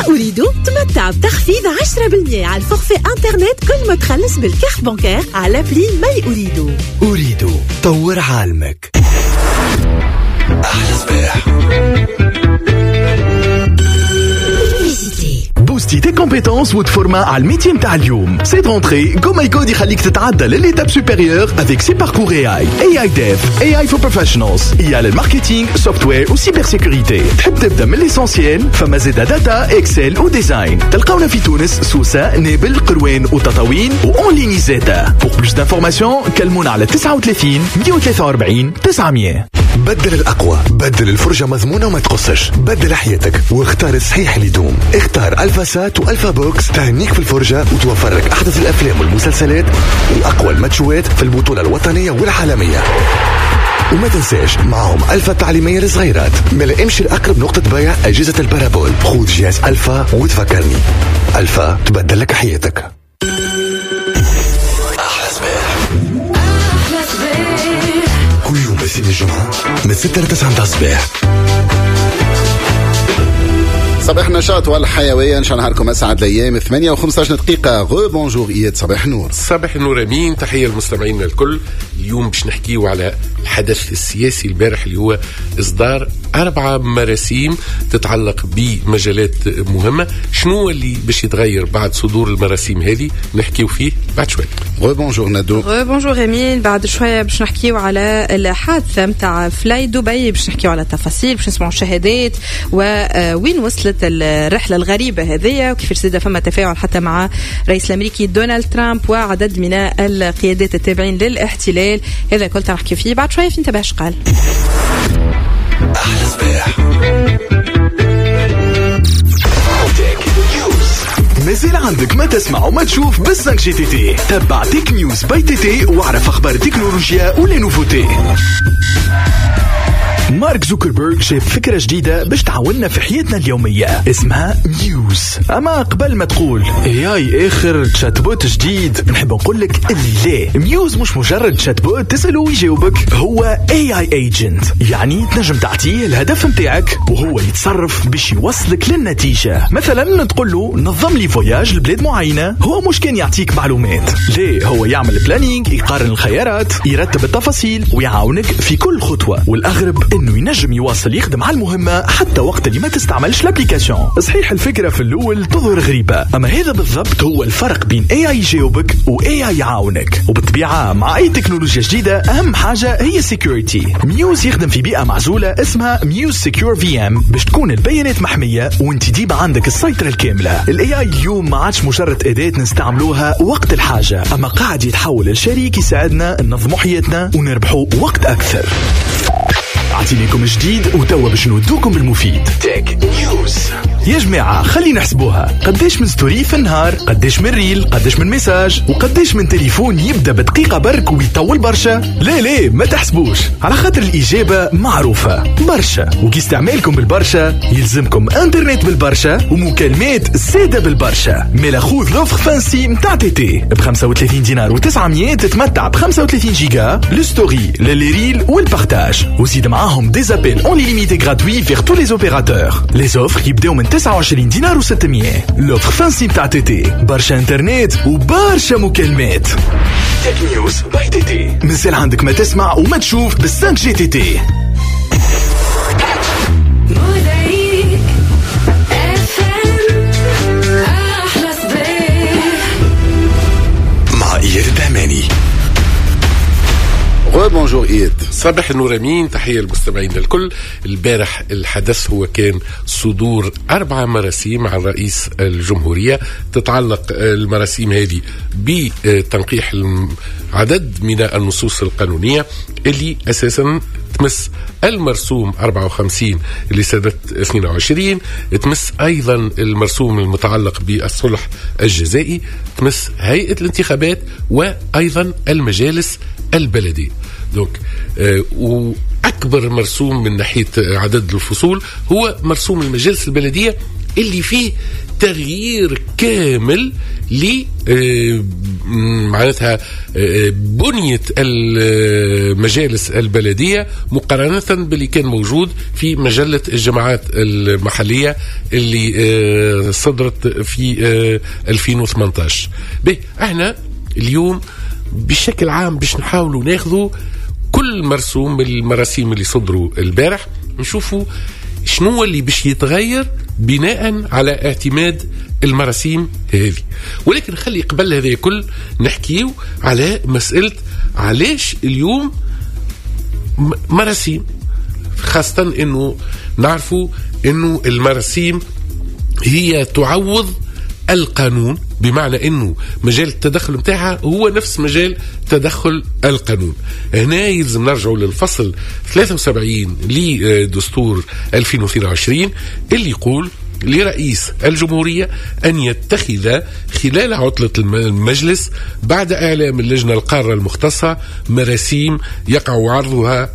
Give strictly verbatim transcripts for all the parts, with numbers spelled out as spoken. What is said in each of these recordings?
أريد تمتع بتخفيض عشرة بالمئة على الفورفي انترنت كل ما تخلص بالكارت بانكير على بلي ماي أريد. أريد طور عالمك. أحلى صباح. بوستي تي كومبيتونس وتفورما على الميتي متاع اليوم. سيت رونتري GoMyCode يخليك تتعدى للإيتاب سوبيريور افيك سي باركور اي اي اي اي ديف اي اي فور بروفيشنالز اي اي للماركتينغ سوفتوير وسيبر سيكوريتي. تحب تبدا من ليسونسيال فما زيدا داتا اكسل وديزاين. تلقاونا في تونس سوسة نابل قروان وتطاوين وأون ليني زيتا. بور بلوس دانفورماسيون كلمونا على تسعة وثلاثين مية وثلاثة وأربعين تسعمية. بدل الأقوى، بدل الفرجة مضمونة وما تقصش، بدل حياتك واختار الصحيح اللي يدوم. اختار ألفا سات وألفا بوكس تهنيك في الفرجة وتوفر لك أحدث الأفلام والمسلسلات وأقوى الماتشوات في البطولة الوطنية والعالمية. وما تنساش معهم ألفا تعليمية للصغيرات. ملا امشي لأقرب نقطة بيع أجهزة البارابول، خذ جهاز ألفا وتفكرني. ألفا تبدل لك حياتك. كل يوم بسين الجمعة من ستة لتسعة متاع الصباح. صباح نشاط والحيوية إن شاء الله نهاركم أسعد الأيام. ثمانية وخمسة عشر دقيقة. غو بونجور إياد. صباح النور. صباح النور أمين. تحية المستمعين الكل. اليوم باش نحكيو على الحدث السياسي البارح اللي هو إصدار أربعة مراسيم تتعلق بمجالات مهمة. شنو اللي باش يتغير بعد صدور المراسيم هذه نحكيو فيه بعد شوي. غو بونجور ندو. غو بونجور أمين. بعد شوية باش نحكيو على الحادثة متاع فلاي دبي، باش نحكيو على التفاصيل، باش نسمعوا شهادات ووين وصلت الرحلة الغريبة هذه وكيف زاد فما تفاعل حتى مع رئيس الأمريكي دونالد ترامب وعدد من القيادات التابعين للاحتلال. هذا كل تنحكي فيه بعد شوية في انتباه شقال. أحلى صباح. مازال عندك ما تسمع وما تشوف بالسانك جي تي تي. تبع تيك نيوز باي تي تي واعرف أخبار التكنولوجيا ولا نوفوتي. مارك زوكربيرغ جاب فكرة جديدة باش تعاوننا في حياتنا اليومية اسمها ميوز. أما قبل ما تقول اي اي اخر تشات بوت جديد، نحب نقول لك اللي لا، ميوز مش مجرد تشات بوت تسأله ويجاوبك، هو اي اي ايجنت. يعني تنجم تعطيه الهدف متاعك وهو يتصرف باش يوصلك للنتيجة. مثلا تقول له نظم لي فوياج لبلاد معينة، هو مش كان يعطيك معلومات، ليه هو يعمل بلانينج، يقارن الخيارات، يرتب التفاصيل ويعاونك في كل خطوة. والأغرب انه ينجم يواصل يخدم على المهمة حتى وقت اللي ما تستعملش الابليكاسيون. صحيح الفكرة في الاول تظهر غريبة، اما هذا بالضبط هو الفرق بين اي اي يجاوبك و اي اي يعاونك. وبالطبيعة مع اي تكنولوجيا جديدة اهم حاجة هي سيكوريتي. ميوز يخدم في بيئة معزولة اسمها ميوز سيكور في ام باش تكون البيانات محمية وانت ديما عندك السيطرة الكاملة. الاي اي اليوم ما عادش مجرد اداة نستعملوها وقت الحاجة، اما قاعد يتحول لشريك يساعدنا ننظموا حياتنا ونربحوا وقت اكثر. عطينيكم جديد وتوا باش نودوكم بالمفيد. تك نيوز يا جماعة خلينا نحسبوها. قديش من ستوري في النهار، قديش من ريل، قديش من ميساج، وقديش من تليفون يبدأ بدقيقة برك ويطول برشا. لا لا ما تحسبوش، على خاطر الإجابة معروفة برشا. وكي استعمالكم بالبرشا يلزمكم انترنت بالبرشا ومكالمات زادة بالبرشا. ميلا خذ لوفر فانسي متاع تي تي ب خمسة وثلاثين دينار وتسعمية تتمتع ب خمسة وثلاثين جيجا للستوري للريل والبارتاج، وزيد معاهم des appels en illimité gratuits vers tous les opérateurs. Les offres يبداو من تسعة وعشرين دينار وستمية. لوفر فانسي متاع تي تي، برشا انترنت وبرشا مكالمات. تك نيوز باي تي تي. مازال عندك ما تسمع وما تشوف بالسانك جي تي تي. مع إياد الدهماني. بونجور إياد. صباح النور أمين. تحية المستمعين الكل. البارح الحدث هو كان صدور أربعة مراسيم عن رئيس الجمهورية تتعلق المراسيم هذه بتنقيح عدد من النصوص القانونية اللي أساسا تمس المرسوم أربعة وخمسين اللي سنة اثنين وعشرين، تمس أيضا المرسوم المتعلق بالصلح الجزائي، تمس هيئة الانتخابات وأيضا المجالس البلدية. دونك آه وأكبر مرسوم من ناحية عدد الفصول هو مرسوم المجالس البلدية اللي فيه تغيير كامل ل معناتها بنية المجالس البلدية مقارنة باللي كان موجود في مجلة الجماعات المحلية اللي صدرت في ألفين وثمانية عشر. به احنا اليوم بشكل عام باش نحاولوا ناخذوا كل مرسوم من المراسيم اللي صدروا البارح نشوفوا شنو اللي باش يتغير بناء على اعتماد المراسيم هذه. ولكن خلي قبل هذا كل نحكيو على مسألة علاش اليوم مراسيم، خاصة انه نعرفوا انه المراسيم هي تعوض القانون، بمعنى انه مجال التدخل متاعها هو نفس مجال تدخل القانون. هنا يلزم نرجعوا للفصل ثلاثة وسبعين لدستور ألفين واثنين وعشرين اللي يقول لرئيس الجمهورية أن يتخذ خلال عطلة المجلس بعد إعلام اللجنة القارة المختصة مراسيم يقع عرضها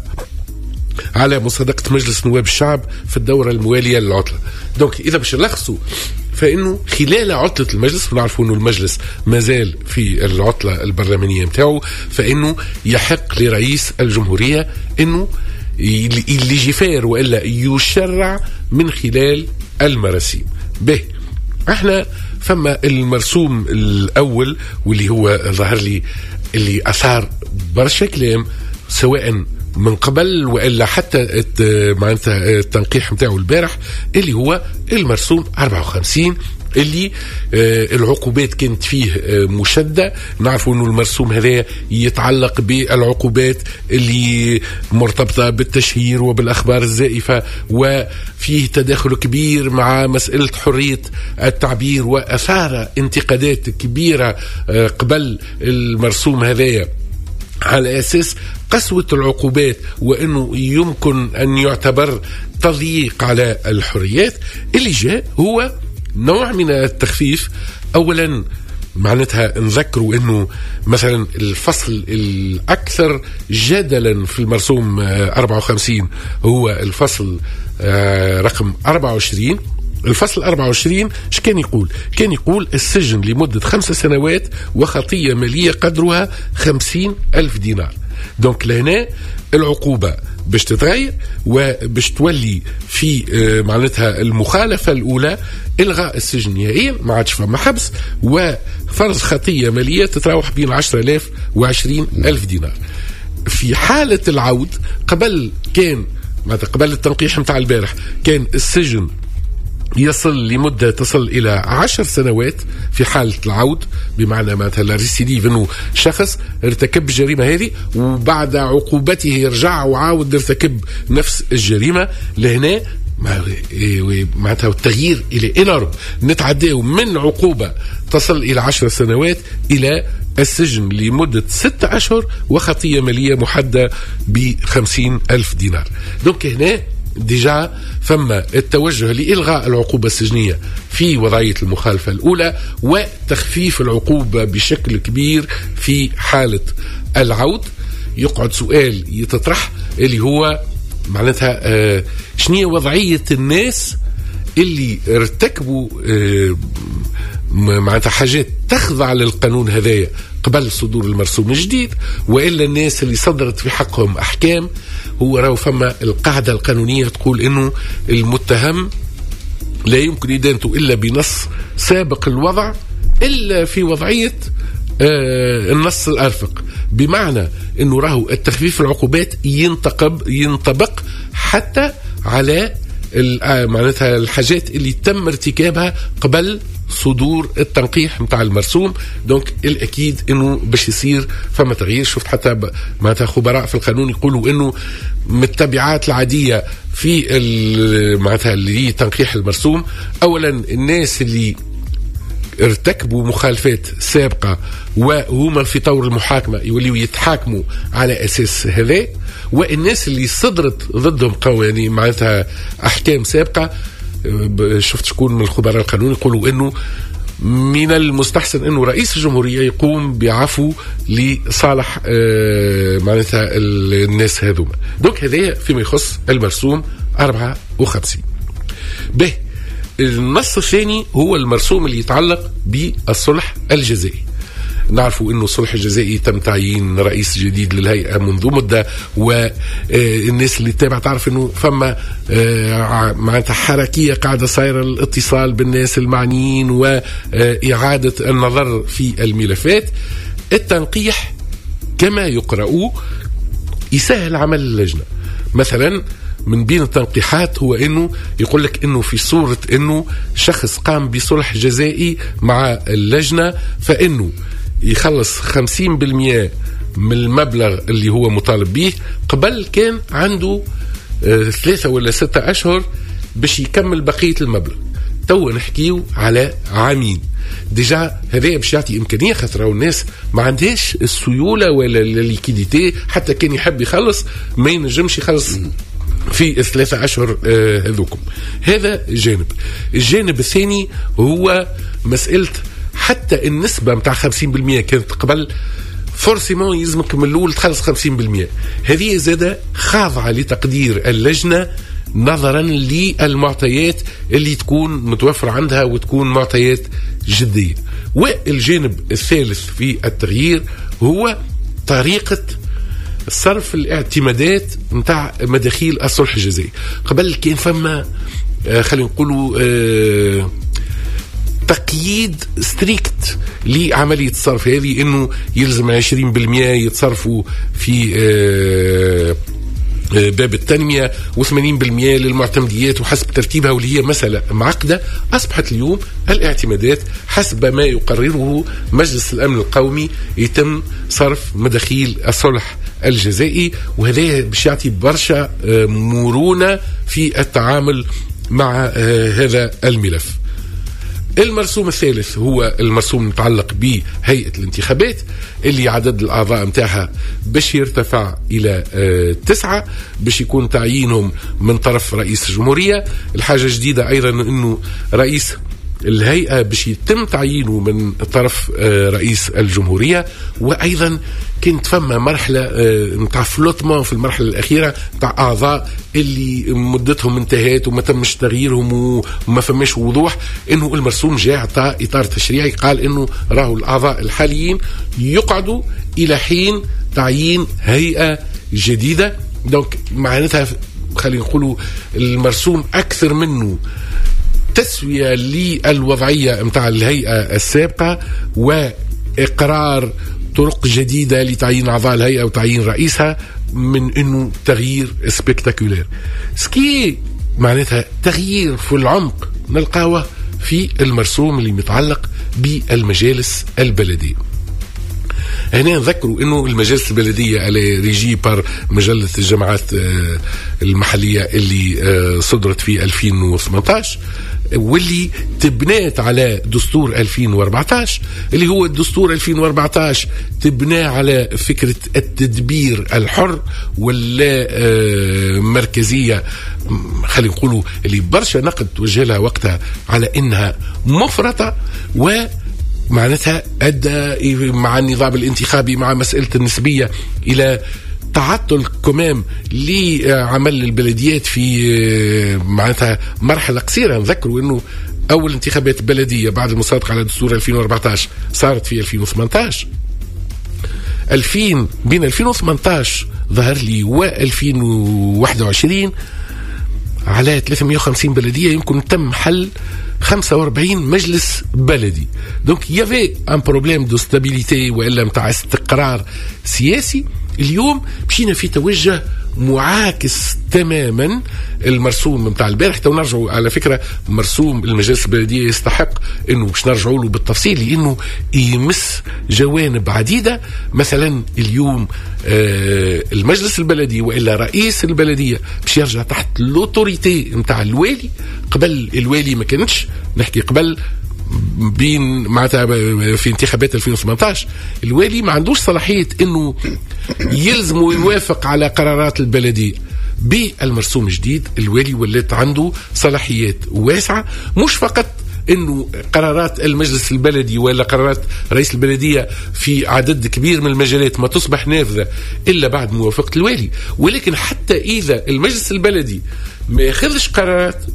على مصادقة مجلس نواب الشعب في الدورة الموالية للعطلة. دونك إذا باش نلخصوا فإنه خلال عطلة المجلس، ونعرفوا أنه المجلس مازال في العطلة البرلمانية متاعه، فإنه يحق لرئيس الجمهورية أنه اللي جفار وإلا يشرع من خلال المراسيم. به احنا فما المرسوم الأول واللي هو ظهر لي اللي أثار برشا كلام سواء من قبل وإلا حتى معناتها التنقيح متاعه البارح، اللي هو المرسوم أربعة وخمسين اللي آه العقوبات كانت فيه آه مشدة. نعرفوا أنه المرسوم هذا يتعلق بالعقوبات اللي مرتبطة بالتشهير وبالأخبار الزائفة، وفيه تداخل كبير مع مسألة حرية التعبير، وأثار انتقادات كبيرة آه قبل المرسوم هذا على أساس قسوة العقوبات وأنه يمكن أن يعتبر تضييق على الحريات. اللي جاء هو نوع من التخفيف. أولا معناتها نذكروا أنه مثلا الفصل الأكثر جدلا في المرسوم أربعة وخمسين هو الفصل رقم أربعة وعشرين. الفصل أربعة وعشرين ايش كان يقول؟ كان يقول السجن لمدة خمس سنوات وخطية مالية قدرها خمسين ألف دينار. دونك لهنا العقوبة باش تتغير وباش تولي في معناتها المخالفة الأولى إلغاء السجن نهائيا، ما عادش فما حبس، وفرض خطية مالية تتراوح بين عشرة آلاف وعشرين ألف دينار. في حالة العود قبل كان معناتها قبل التنقيح متاع البارح كان السجن يصل لمدة تصل إلى عشر سنوات في حالة العود، بمعنى مثلا ريسيديف أنه شخص ارتكب الجريمة هذه وبعد عقوبته يرجع وعاود يرتكب نفس الجريمة. لهنا معناتها التغيير إلى إنارب نتعديه من عقوبة تصل إلى عشر سنوات إلى السجن لمدة ستة أشهر وخطية مالية محددة بخمسين ألف دينار. دونك هنا ديجا فما التوجه لإلغاء العقوبة السجنية في وضعية المخالفة الأولى وتخفيف العقوبة بشكل كبير في حالة العود. يقعد سؤال يتطرح اللي هو معناتها آه شنية وضعية الناس اللي ارتكبوا آه معناتها حاجات تخضع للقانون هذايا قبل صدور المرسوم الجديد، وإلا الناس اللي صدرت في حقهم أحكام. هو راهو فما القاعدة القانونية تقول إنه المتهم لا يمكن إدانته إلا بنص سابق الوضع إلا في وضعية آه النص الأرفق، بمعنى إنه راهو التخفيف العقوبات ينطبق ينطبق حتى على معناتها الحاجات اللي تم ارتكابها قبل صدور التنقيح متاع المرسوم. دونك الأكيد إنه باش يصير فما تغيير. شفت حتى معناتها خبراء في القانون يقولوا إنه من التبعات العادية في معناتها اللي هي تنقيح المرسوم، أولا الناس اللي ارتكبوا مخالفات سابقة وهما في طور المحاكمة يوليوا يتحاكموا على أساس هذا، والناس اللي صدرت ضدهم قوانين معناتها أحكام سابقة. شفت شكون من الخبراء القانون يقولوا إنه من المستحسن إنه رئيس الجمهورية يقوم بعفو لصالح معناتها الناس هذوما. دوك هذا فيما يخص المرسوم أربعة وخمسين. به النص الثاني هو المرسوم اللي يتعلق بالصلح الجزائي. نعرفوا انه الصلح الجزائي تم تعيين رئيس جديد للهيئه منذ مده، والناس اللي تتابع تعرف انه فما معناتها حركيه قاعده صايره الاتصال بالناس المعنيين واعاده النظر في الملفات. التنقيح كما يقرأوا يسهل عمل اللجنه. مثلا من بين التنقيحات هو انه يقول لك انه في صورة انه شخص قام بصلح جزائي مع اللجنة فانه يخلص خمسين بالمئة من المبلغ اللي هو مطالب به. قبل كان عنده آه ثلاثة ولا ستة اشهر باش يكمل بقية المبلغ، تو نحكيو على عامين. ديجا هذا باش يعطي امكانيه، خاطر الناس ما عندهاش السيوله ولا الليكيديتي، حتى كان يحب يخلص ما ينجمش يخلص في الثلاثة أشهر هذوكم. هذا جانب. الجانب الثاني هو مسألة حتى النسبة متاع خمسين بالمئة كانت قبل فورسيمون يلزمك من الأول تخلص خمسين بالمئة. هذه زادة خاضعة لتقدير اللجنة نظرا للمعطيات اللي تكون متوفر عندها وتكون معطيات جدية. والجانب الثالث في التغيير هو طريقة صرف الاعتمادات نتاع مداخيل الصلح الجزائي. قبل كان فما آه خلينا نقولوا آه تقييد ستريكت لعملية الصرف هذه، انه يلزم عشرين بالمئة يتصرفوا في آه باب التنمية وثمانين بالمئة للمعتمديات وحسب ترتيبها، واللي هي مسألة معقدة. أصبحت اليوم الاعتمادات حسب ما يقرره مجلس الأمن القومي يتم صرف مداخيل الصلح الجزائي، وهذا باش يعطي برشا مرونة في التعامل مع هذا الملف. المرسوم الثالث هو المرسوم المتعلق بهيئة الانتخابات اللي عدد الأعضاء متاعها باش يرتفع إلى آه تسعة، باش يكون تعيينهم من طرف رئيس الجمهورية. الحاجة جديدة أيضا أنه رئيس الهيئة باش يتم تعيينه من طرف آه رئيس الجمهورية. وأيضا كنت فما مرحلة نتاع آه فلوتمون في المرحلة الأخيرة نتاع أعضاء اللي مدتهم انتهت وما تمش تغييرهم وما فماش وضوح. انه المرسوم جاء عطى اطار تشريعي قال انه راهو الاعضاء الحاليين يقعدوا الى حين تعيين هيئة جديدة. دونك معناتها خلينا نقولوا المرسوم اكثر منه تسوية للوضعية متاع الهيئة السابقة واقرار طرق جديدة لتعيين أعضاء الهيئة وتعيين رئيسها من أنه تغيير سبيكتاكولير. سكي معناتها تغيير في العمق نلقاوه في المرسوم اللي متعلق بالمجالس البلدية. هنا نذكروا أنه المجالس البلدية على ريجي بار مجلة الجماعات المحلية اللي صدرت في ألفين وثمانية عشر واللي تبنات على دستور ألفين وأربعة عشر اللي هو الدستور ألفين وأربعة عشر تبناه على فكرة التدبير الحر ولا مركزية خلينا نقولوا اللي برشا نقد توجه لها وقتها على إنها مفرطة، و معناتها أدى مع النظام الانتخابي مع مسألة النسبية إلى تعطل كمام لعمل البلديات في معناتها مرحلة قصيرة. نذكروا أنه أول انتخابات بلدية بعد المصادقة على دستور ألفين وأربعة عشر صارت في ألفين وثمانية عشر. ألفين بين ألفين وثمانية عشر ظهر لي وألفين وواحد وعشرين على ثلاثمئة وخمسين بلدية يمكن تم حل خمسة وأربعين مجلس بلدي. دونك يافي ان بروبليم دو ستابيليتي والا متاع استقرار سياسي. اليوم مشينا في توجه معاكس تماما المرسوم متاع البارح. تو نرجعوا على فكرة مرسوم المجالس البلدية يستحق انه باش نرجعوا له بالتفصيل لانه يمس جوانب عديدة. مثلا اليوم آه المجلس البلدي والا رئيس البلدية باش يرجع تحت لوتوريتي متاع الوالي. قبل الوالي ما كانتش نحكي قبل بين معناتها في انتخابات ألفين وثمانية عشر الوالي ما عندوش صلاحية انه يلزم ويوافق على قرارات البلدية. بالمرسوم الجديد الوالي ولات عنده صلاحيات واسعة، مش فقط انه قرارات المجلس البلدي ولا قرارات رئيس البلدية في عدد كبير من المجالات ما تصبح نافذة الا بعد موافقة الوالي، ولكن حتى اذا المجلس البلدي ما ياخذش قرارات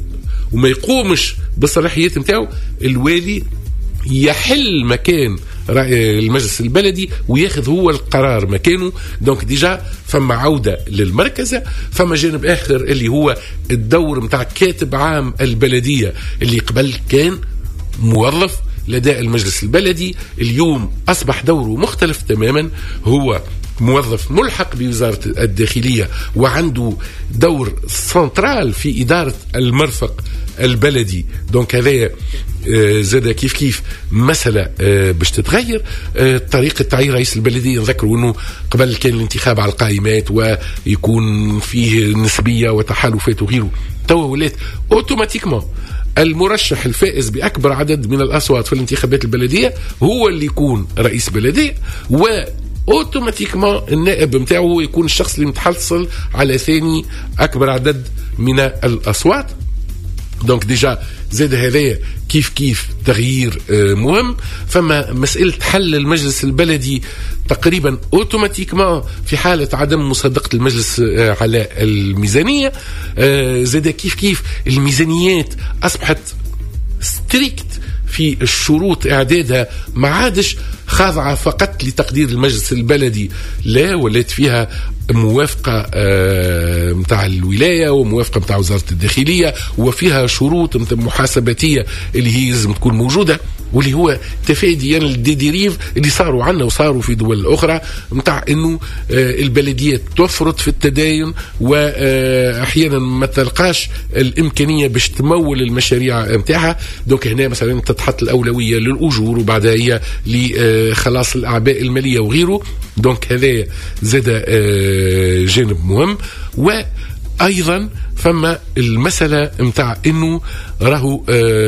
وما يقومش بالصلاحيات نتاعو، الوالي يحل مكان المجلس البلدي وياخذ هو القرار مكانه. دونك ديجا فما عودة للمركزة. فما جانب آخر اللي هو الدور متاع كاتب عام البلدية اللي قبل كان موظف لدى المجلس البلدي، اليوم أصبح دوره مختلف تماما، هو موظف ملحق بوزارة الداخلية وعنده دور سنترال في إدارة المرفق البلدي. دونك هذا زاد كيف كيف مسألة باش تتغير. طريقة تعيين رئيس البلدية، نذكروا أنه قبل كان الانتخاب على القائمات ويكون فيه نسبية وتحالفات وغيره، توا ولات أوتوماتيكما المرشح الفائز بأكبر عدد من الأصوات في الانتخابات البلدية هو اللي يكون رئيس بلدية، و اوتوماتيكما النائب متاعه يكون الشخص اللي متحصل على ثاني اكبر عدد من الاصوات. دونك ديجا زاد هذايا كيف كيف تغيير مهم. فما مسألة حل المجلس البلدي تقريبا اوتوماتيكما في حالة عدم مصادقة المجلس على الميزانية. زاد كيف كيف الميزانيات أصبحت ستريكت في الشروط إعدادها، ما عادش خاضعة فقط لتقدير المجلس البلدي، لا ولات فيها موافقة متاع الولاية وموافقة متاع وزارة الداخلية، وفيها شروط محاسباتية اللي هي لازم تكون موجودة، واللي هو تفاديا يعني للديديريف اللي صاروا عنا وصاروا في دول أخرى متاع إنه البلديات تفرط في التداين وأحيانا ما تلقاش الإمكانية باش تمول المشاريع متاعها. دوك هنا مثلا تتحط الأولوية للأجور وبعدها هي لخلاص الأعباء المالية وغيره. دونك هذا زاد جانب مهم. وأيضا فما المسألة متاع إنه راهو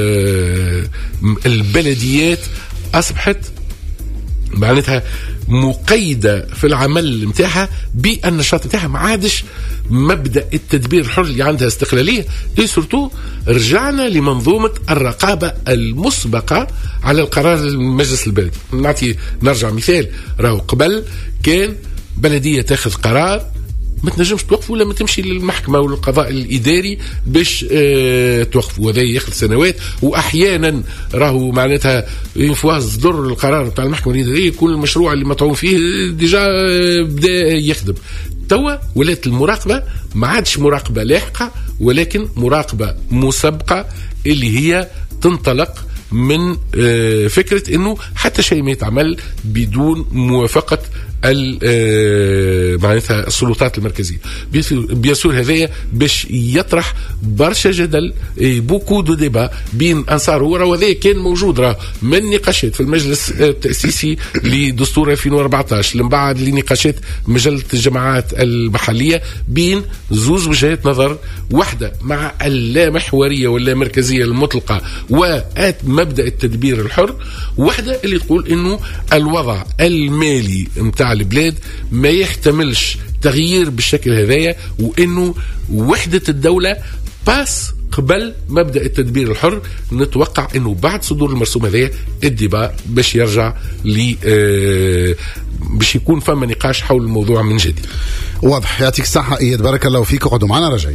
البلديات أصبحت معناتها مقيدة في العمل متاعها بالنشاط متاعها، ما عادش مبدأ التدبير الحر اللي عندها استقلالية. إيه سورتو رجعنا لمنظومة الرقابة المسبقة على القرار المجلس البلدي. نعطي نرجع مثال، راهو قبل كان بلدية تاخذ قرار ما تنجمش توقف ولا ما تمشي للمحكمة والقضاء الإداري باش اه توقف، وهذا ياخذ سنوات. وأحيانا راهو معناتها ينفواز ضر القرار بتاع المحكمة الإدارية يكون المشروع اللي مطعون فيه ديجا بدأ يخدم. توا ولات المراقبة ما عادش مراقبة لاحقة ولكن مراقبة مسبقة اللي هي تنطلق من اه فكرة انه حتى شيء ما يتعمل بدون موافقة معناتها السلطات المركزية. بيسور هذايا باش يطرح برشا جدل، بوكو دو ديبا بين أنصار ورا، وهذا كان موجود راه من نقاشات في المجلس التأسيسي لدستور ألفين وأربعطاش من بعد لنقاشات مجلة الجماعات المحلية بين زوز وجهات نظر، واحدة مع اللامحورية واللامركزية المطلقة ومبدأ التدبير الحر، واحدة اللي تقول إنه الوضع المالي متاع البلاد ما يحتملش تغيير بالشكل هذايا، وانه وحدة الدولة باس قبل مبدأ التدبير الحر. نتوقع انه بعد صدور المرسوم هذايا الديبا باش يرجع ل باش يكون فما نقاش حول الموضوع من جديد. واضح. يعطيك الصحة إياد، بارك الله فيك. اقعدوا معنا راجعين.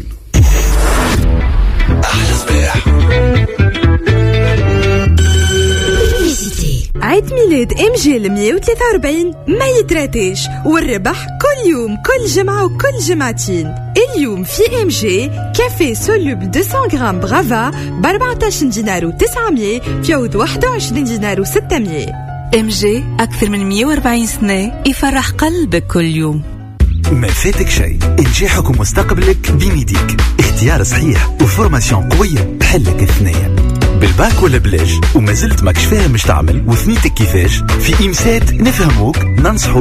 عيد ميلاد ام جي مية وثلاثة وأربعين ما يتراتيش، والربح كل يوم كل جمعة وكل جمعتين. اليوم في ام جي كافي سولوب مئتين غرام برافا ب أربعة عشر دينار وتسعمية في عوض واحد وعشرين دينار وستمية. ام جي أكثر من مية وأربعين سنة يفرح قلبك كل يوم. ما فاتك شيء، نجاحك ومستقبلك بين يديك. اختيار صحيح وفورماسيون قوية تحلك الثنية. بالباك ولا بلاش وما زلت ماكش فاهم مش تعمل وثنيتك كيفاش؟ في إمسات نفهموك ننصحوك